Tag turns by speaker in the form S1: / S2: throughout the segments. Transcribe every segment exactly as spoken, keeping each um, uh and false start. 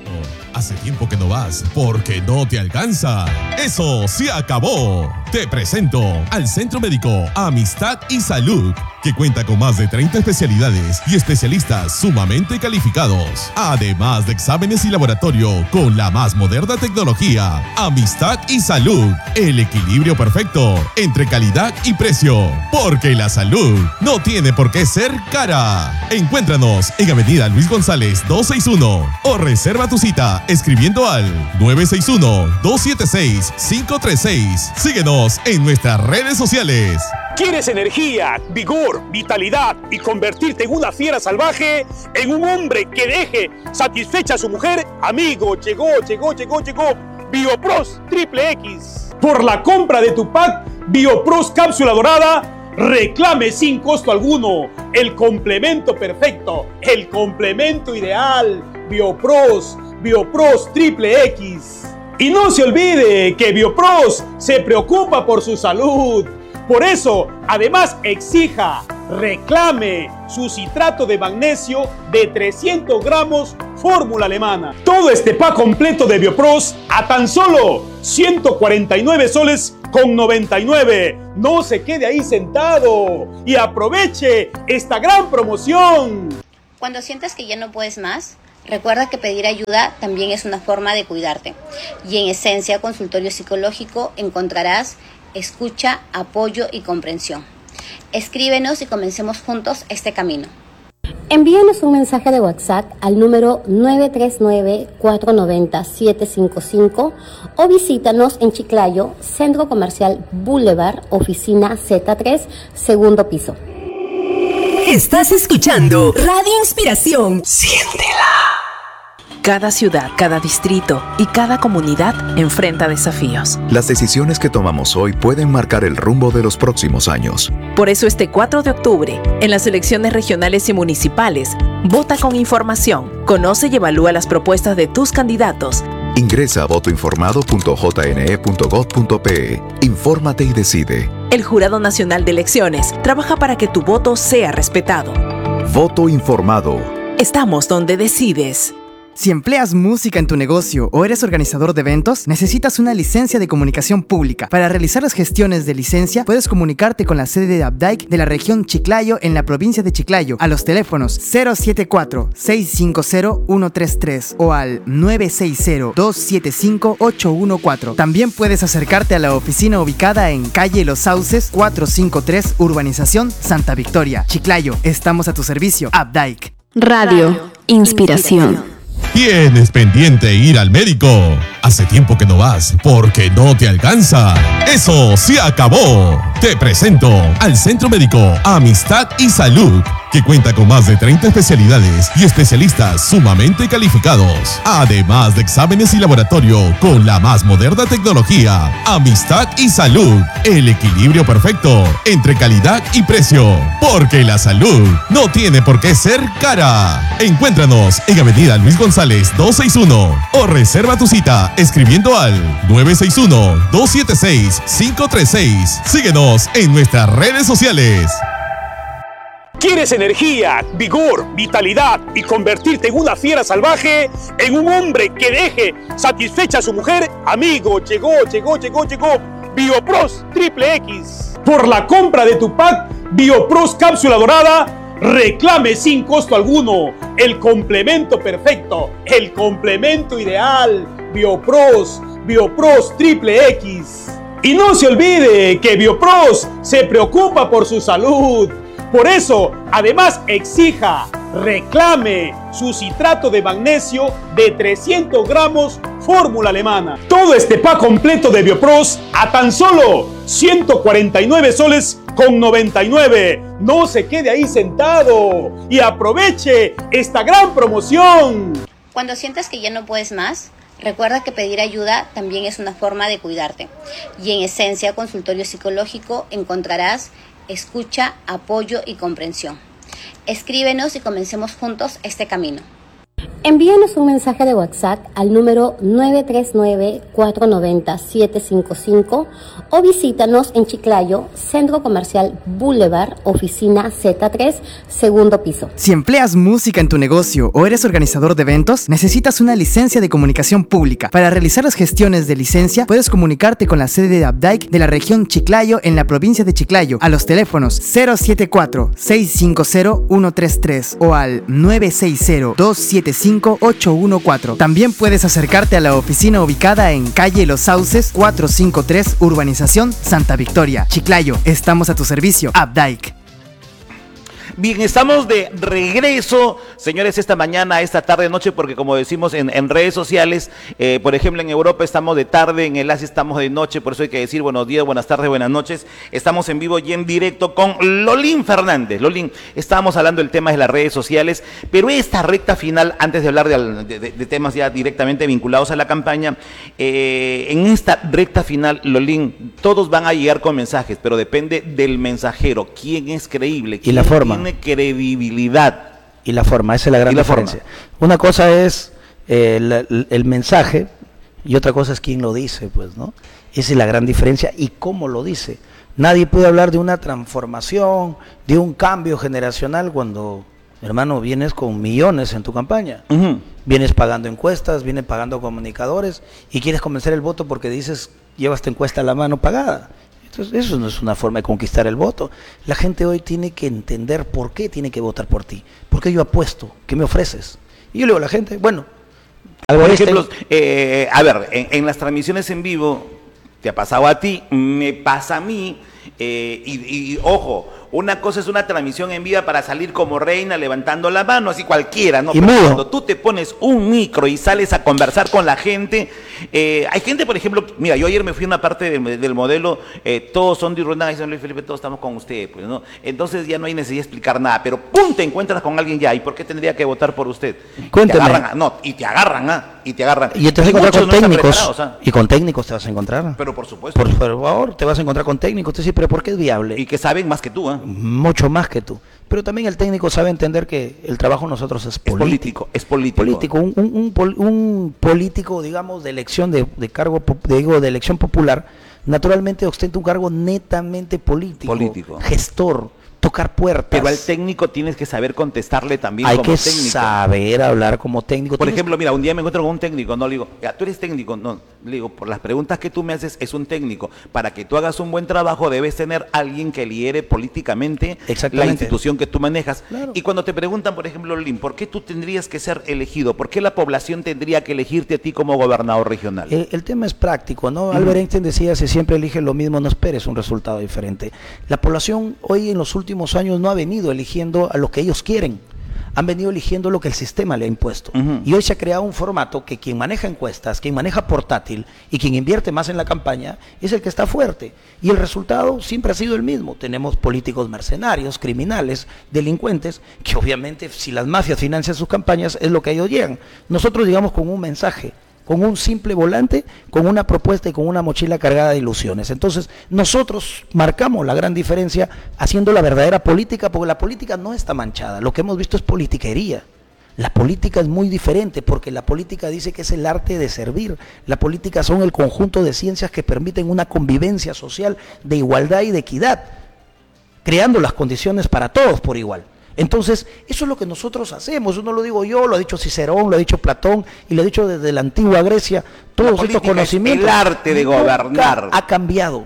S1: Hace tiempo que no vas porque no te alcanza. Eso se acabó. Te presento al Centro Médico Amistad y Salud, que cuenta con más de treinta especialidades y especialistas sumamente calificados, además de exámenes y laboratorio con la más moderna tecnología. Amistad y Salud, el equilibrio perfecto entre calidad y precio, porque la salud no tiene por qué ser cara. Encuéntranos en Avenida Luis González doscientos sesenta y uno o reserva tu cita escribiendo al nueve seis uno, dos siete seis, cinco tres seis. Síguenos en nuestras redes sociales.
S2: ¿Quieres energía, vigor, vitalidad y convertirte en una fiera salvaje? ¿En un hombre que deje satisfecha a su mujer? Amigo, llegó, llegó, llegó, llegó Biopros Triple X. Por la compra de tu pack Biopros Cápsula Dorada, reclame sin costo alguno el complemento perfecto, el complemento ideal. Biopros, Biopros Triple X. Y no se olvide que Biopros se preocupa por su salud. Por eso, además, exija, reclame su citrato de magnesio de trescientos gramos fórmula alemana. Todo este pack completo de Biopros a tan solo ciento cuarenta y nueve soles con noventa y nueve. No se quede ahí sentado y aproveche esta gran promoción.
S3: Cuando sientas que ya no puedes más, recuerda que pedir ayuda también es una forma de cuidarte. Y en Esencia Consultorio Psicológico encontrarás escucha, apoyo y comprensión. Escríbenos y comencemos juntos este camino.
S4: Envíanos un mensaje de WhatsApp al número nueve tres nueve, cuatro nueve cero, siete cinco cinco o visítanos en Chiclayo, Centro Comercial Boulevard, oficina Z tres, segundo piso.
S5: Estás escuchando Radio Inspiración. Siéntela.
S6: Cada ciudad, cada distrito y cada comunidad enfrenta desafíos.
S7: Las decisiones que tomamos hoy pueden marcar el rumbo de los próximos años.
S6: Por eso este cuatro de octubre, en las elecciones regionales y municipales, vota con información, conoce y evalúa las propuestas de tus candidatos.
S7: Ingresa a voto informado punto j n e punto gov punto p e. Infórmate y decide.
S6: El Jurado Nacional de Elecciones trabaja para que tu voto sea respetado.
S7: Voto informado.
S6: Estamos donde decides.
S8: Si empleas música en tu negocio o eres organizador de eventos, necesitas una licencia de comunicación pública. Para realizar las gestiones de licencia, puedes comunicarte con la sede de Abdaic de la región Chiclayo en la provincia de Chiclayo a los teléfonos cero siete cuatro, seis cinco cero, uno tres tres o al nueve seis cero, dos siete cinco, ocho uno cuatro. También puedes acercarte a la oficina ubicada en calle Los Sauces cuatrocientos cincuenta y tres, Urbanización Santa Victoria, Chiclayo. Estamos a tu servicio. Abdaic.
S4: Radio, Radio Inspiración. Inspiración.
S1: ¿Tienes pendiente ir al médico? Hace tiempo que no vas porque no te alcanza. Eso se acabó. Te presento al Centro Médico Amistad y Salud, que cuenta con más de treinta especialidades y especialistas sumamente calificados, además de exámenes y laboratorio con la más moderna tecnología. Amistad y Salud, el equilibrio perfecto entre calidad y precio, porque la salud no tiene por qué ser cara. Encuéntranos en Avenida Luis González doscientos sesenta y uno o reserva tu cita escribiendo al nueve seis uno, dos siete seis, cinco tres seis. Síguenos en nuestras redes sociales.
S2: ¿Quieres energía, vigor, vitalidad y convertirte en una fiera salvaje? ¿En un hombre que deje satisfecha a su mujer? Amigo, llegó, llegó, llegó, llegó Biopros Triple X. Por la compra de tu pack Biopros Cápsula Dorada, reclame sin costo alguno el complemento perfecto, el complemento ideal. Biopros, Biopros Triple X. Y no se olvide que Biopros se preocupa por su salud. Por eso, además, exija, reclame su citrato de magnesio de trescientos gramos fórmula alemana. Todo este pack completo de Biopros a tan solo ciento cuarenta y nueve soles con noventa y nueve. No se quede ahí sentado y aproveche esta gran promoción.
S3: Cuando sientas que ya no puedes más, recuerda que pedir ayuda también es una forma de cuidarte. Y en Esencia Consultorio Psicológico encontrarás escucha, apoyo y comprensión. Escríbenos y comencemos juntos este camino.
S4: Envíanos un mensaje de WhatsApp al número nueve tres nueve, cuatro nueve cero, siete cinco cinco o visítanos en Chiclayo, Centro Comercial Boulevard, oficina Z tres, segundo piso.
S8: Si empleas música en tu negocio o eres organizador de eventos, necesitas una licencia de comunicación pública. Para realizar las gestiones de licencia, puedes comunicarte con la sede de Abdaic de la región Chiclayo en la provincia de Chiclayo a los teléfonos cero siete cuatro, seis cinco cero, uno tres tres o al nueve seis cero, dos siete cinco, ocho uno cuatro. También puedes acercarte a la oficina ubicada en calle Los Sauces cuatrocientos cincuenta y tres, urbanización Santa Victoria, Chiclayo. Estamos a tu servicio, Abdaic.
S9: Bien, estamos de regreso, señores, esta mañana, esta tarde, noche, porque como decimos en, en redes sociales, eh, por ejemplo, en Europa estamos de tarde, en el Asia estamos de noche, por eso hay que decir buenos días, buenas tardes, buenas noches. Estamos en vivo y en directo con Lolín Fernández. Lolín, estábamos hablando del tema de las redes sociales, pero esta recta final, antes de hablar de, de, de temas ya directamente vinculados a la campaña, eh, en esta recta final, Lolín, todos van a llegar con mensajes, pero depende del mensajero, quién es creíble, quién
S10: y la forma.
S9: tiene credibilidad.
S10: Y la forma, esa es la gran diferencia. Forma. Una cosa es eh, el, el mensaje y otra cosa es quién lo dice, pues, ¿no? Esa es la gran diferencia y cómo lo dice. Nadie puede hablar de una transformación, de un cambio generacional cuando, hermano, vienes con millones en tu campaña. Uh-huh. Vienes pagando encuestas, vienes pagando comunicadores y quieres convencer el voto porque dices, llevas tu encuesta a la mano pagada. Entonces, eso no es una forma de conquistar el voto. La gente hoy tiene que entender por qué tiene que votar por ti. ¿Por qué yo apuesto? ¿Qué me ofreces? Y yo le digo a la gente, bueno,
S9: por ejemplo, eh, a ver, en, en las transmisiones en vivo, te ha pasado a ti, me pasa a mí, eh, y, y, y ojo, una cosa es una transmisión en vivo para salir como reina levantando la mano, así cualquiera, ¿no?
S10: Y
S9: Pero
S10: mudo.
S9: cuando tú te pones un micro y sales a conversar con la gente, eh, hay gente, por ejemplo, mira, yo ayer me fui a una parte del, del modelo, eh, todos son de Irlanda, y dicen, Luis Felipe, todos estamos con usted, pues, ¿no? Entonces ya no hay necesidad de explicar nada, pero ¡pum! Te encuentras con alguien ya, ¿y por qué tendría que votar por usted?
S10: Cuéntame.
S9: Te agarran, no, y te agarran, ¿ah? Y te agarran.
S10: Y te vas a encontrar con
S9: no
S10: técnicos, ¿ah? Y con técnicos te vas a encontrar.
S9: Pero por supuesto.
S10: Por, por favor, te vas a encontrar con técnicos, te dice, pero ¿por qué es viable?
S9: Y que saben más que tú, ¿ah?
S10: Mucho más que tú. Pero también el técnico sabe entender que el trabajo de nosotros es político.
S9: Es político. Es político.
S10: político un, un, un, un político, digamos, de elección de, de cargo, de, digo, de elección popular, naturalmente ostenta un cargo netamente político.
S9: Político.
S10: Gestor, tocar puertas.
S9: Pero al técnico tienes que saber contestarle también
S10: Hay
S9: como
S10: que
S9: técnico.
S10: saber hablar como técnico.
S9: Por
S10: Tienes...
S9: ejemplo, mira, un día me encuentro con un técnico, no le digo, ya, tú eres técnico, no, le digo, por las preguntas que tú me haces, es un técnico. Para que tú hagas un buen trabajo debes tener alguien que lidere políticamente la institución que tú manejas. Claro. Y cuando te preguntan, por ejemplo, Lin, ¿por qué tú tendrías que ser elegido? ¿Por qué la población tendría que elegirte a ti como gobernador regional?
S10: El, el tema es práctico, ¿no? Uh-huh. Albert Einstein decía, si siempre eliges lo mismo, no esperes un resultado diferente. La población hoy en los últimos años no ha venido venido eligiendo a lo que ellos quieren, han venido eligiendo lo que el sistema le ha impuesto. Uh-huh. Y hoy se ha creado un formato que quien maneja encuestas, quien maneja portátil y quien invierte más en la campaña es el que está fuerte. Y el resultado siempre ha sido el mismo. Tenemos políticos mercenarios, criminales, delincuentes, que obviamente si las mafias financian sus campañas es lo que ellos llegan. Nosotros llegamos con un mensaje, con un simple volante, con una propuesta y con una mochila cargada de ilusiones. Entonces, nosotros marcamos la gran diferencia haciendo la verdadera política, porque la política no está manchada, lo que hemos visto es politiquería. La política es muy diferente, porque la política dice que es el arte de servir. La política son el conjunto de ciencias que permiten una convivencia social de igualdad y de equidad, creando las condiciones para todos por igual. Entonces, eso es lo que nosotros hacemos, eso no lo digo yo, lo ha dicho Cicerón, lo ha dicho Platón y lo ha dicho desde la antigua Grecia, todos estos conocimientos.
S9: Es el arte de gobernar.
S10: Ha cambiado.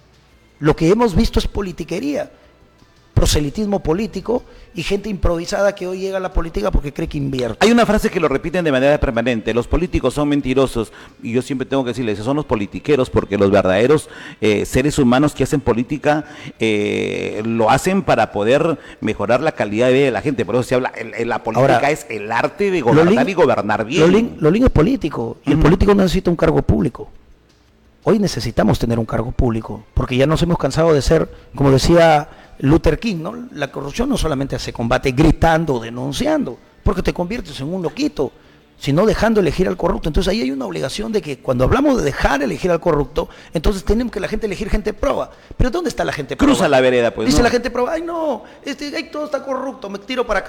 S10: Lo que hemos visto es politiquería, proselitismo político y gente improvisada que hoy llega a la política porque cree que invierte.
S9: Hay una frase que lo repiten de manera permanente, los políticos son mentirosos, y yo siempre tengo que decirles, son los politiqueros, porque los verdaderos eh, seres humanos que hacen política eh, lo hacen para poder mejorar la calidad de vida de la gente, por eso se habla, el, el, la política Ahora, es el arte de gobernar Lolín, y gobernar bien.
S10: Lolín, Lolín es político, y uh-huh. el político no necesita un cargo público. Hoy necesitamos tener un cargo público, porque ya nos hemos cansado de ser, como decía Luther King, ¿no? La corrupción no solamente se combate gritando o denunciando, porque te conviertes en un loquito, sino dejando elegir al corrupto. Entonces ahí hay una obligación de que cuando hablamos de dejar elegir al corrupto, entonces tenemos que la gente elegir gente proba. Pero ¿dónde está la gente proba?
S9: Cruza la vereda, pues.
S10: Dice
S9: ¿no?
S10: la gente proba, ay no, este, ay, todo está corrupto, me tiro para acá.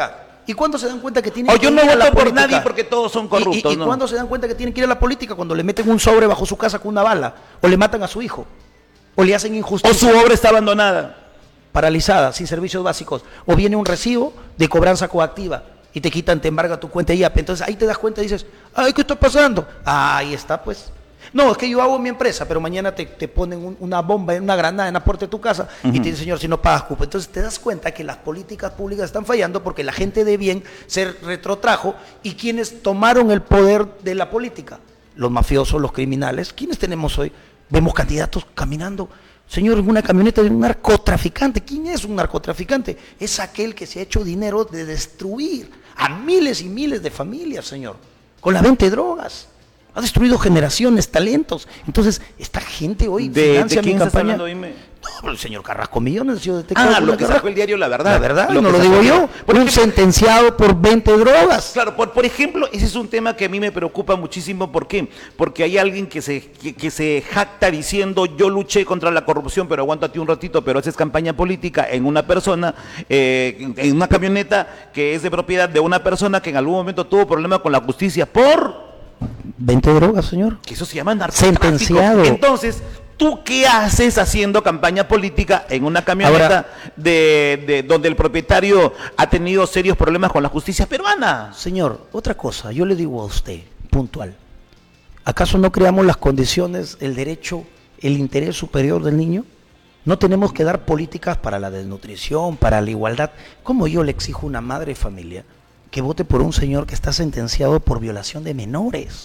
S10: ¿Y cuándo se dan cuenta que tienen
S9: O
S10: que
S9: yo
S10: ir
S9: no
S10: a la
S9: voto por
S10: política?
S9: nadie porque todos son corruptos,
S10: ¿Y, y, y
S9: ¿no?
S10: cuándo se dan cuenta que tienen que ir a la política? Cuando le meten un sobre bajo su casa con una bala, o le matan a su hijo, o le hacen
S9: O
S10: injusticia.
S9: su obra está abandonada.
S10: Paralizada, sin servicios básicos, o viene un recibo de cobranza coactiva y te quitan, te embarga tu cuenta I A P. Entonces ahí te das cuenta y dices, ay, ¿qué está pasando? Ah, ahí está, pues. No, es que yo hago mi empresa, pero mañana te, te ponen un, una bomba, una granada en la puerta de tu casa uh-huh. y te dicen, señor, si no pagas cupo. Entonces te das cuenta que las políticas públicas están fallando porque la gente de bien se retrotrajo y quienes tomaron el poder de la política, los mafiosos, los criminales. ¿Quiénes tenemos hoy? Vemos candidatos caminando. Señor, en una camioneta de un narcotraficante. ¿Quién es un narcotraficante? Es aquel que se ha hecho dinero de destruir a miles y miles de familias, señor, con la venta de drogas. Ha destruido generaciones, talentos. Entonces, esta gente hoy
S9: ¿De,
S10: financia
S9: ¿de quién
S10: mi
S9: estás
S10: campaña.
S9: hablando? Dime.
S10: No, el señor Carrasco Millones. Yo
S9: ah, lo que sacó el diario La Verdad.
S10: La Verdad,
S9: lo
S10: no
S9: lo
S10: lo digo yo.
S9: Por
S10: un
S9: ejemplo,
S10: sentenciado por venta de drogas.
S9: Claro, por, por ejemplo, ese es un tema que a mí me preocupa muchísimo. ¿Por qué? Porque hay alguien que se, que, que se jacta diciendo, yo luché contra la corrupción, pero aguántate un ratito, pero haces campaña política en una persona, eh, en una camioneta que es de propiedad de una persona que en algún momento tuvo problema con la justicia por...
S10: venta de drogas, señor.
S9: Que eso se llama narcotráfico.
S10: Sentenciado.
S9: Entonces, ¿tú qué haces haciendo campaña política en una camioneta Ahora, de, de donde el propietario ha tenido serios problemas con la justicia peruana?
S10: Señor, otra cosa, yo le digo a usted, puntual. ¿Acaso no creamos las condiciones, el derecho, el interés superior del niño? ¿No tenemos que dar políticas para la desnutrición, para la igualdad? ¿Cómo yo le exijo a una madre de familia que vote por un señor que está sentenciado por violación de menores?